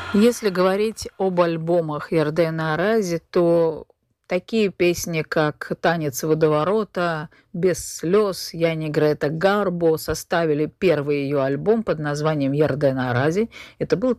Если говорить об альбомах Ярдена Арази, то такие песни, как «Танец водоворота», «Без слез», «Я не Грета Гарбо» составили первый ее альбом под названием «Ярдена Арази». Это был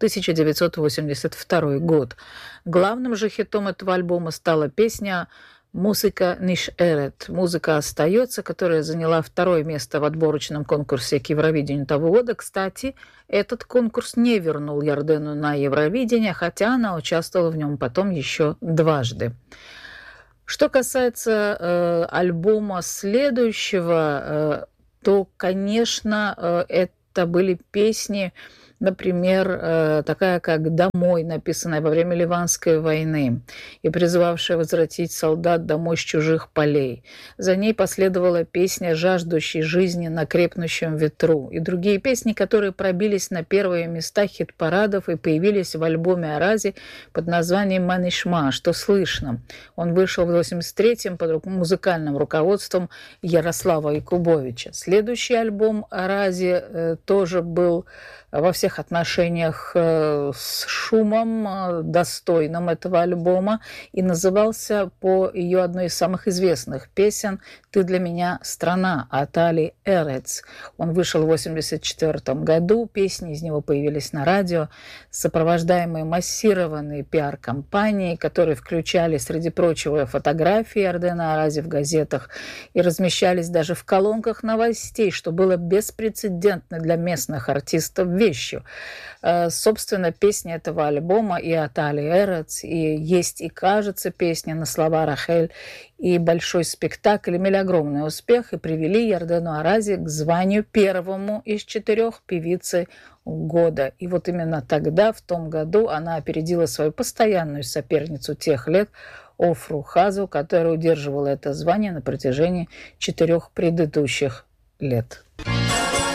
1982 год. Главным же хитом этого альбома стала песня «Музыка ниш эрет», «Музыка остается», которая заняла второе место в отборочном конкурсе к Евровидению того года. Кстати, этот конкурс не вернул Ярдену на Евровидение, хотя она участвовала в нем потом еще дважды. Что касается альбома следующего, то, конечно, это были песни, например, такая как «Домой», написанная во время Ливанской войны и призывавшая возвратить солдат домой с чужих полей. За ней последовала песня «Жаждущий жизни на крепнущем ветру» и другие песни, которые пробились на первые места хит-парадов и появились в альбоме Арази под названием «Манишма», что слышно. Он вышел в 1983-м под музыкальным руководством Ярослава Якубовича. Следующий альбом Арази тоже был во всех отношениях с шумом, достойным этого альбома, и назывался по ее одной из самых известных песен «Ты для меня страна» от Али Эрец. Он вышел в 1984 году, песни из него появились на радио, сопровождаемые массированной пиар-компанией, которые включали, среди прочего, фотографии Ярдена Арази в газетах и размещались даже в колонках новостей, что было беспрецедентно для местных артистов вещью. Собственно, песня этого альбома и от Али Эрец, и «Есть и кажется» песня на слова Рахель, и «Большой спектакль» имели огромный успех и привели Ярдену Арази к званию первому из 4 певицы года. И вот именно тогда, в том году, она опередила свою постоянную соперницу тех лет, Офру Хазу, которая удерживала это звание на протяжении 4 предыдущих лет.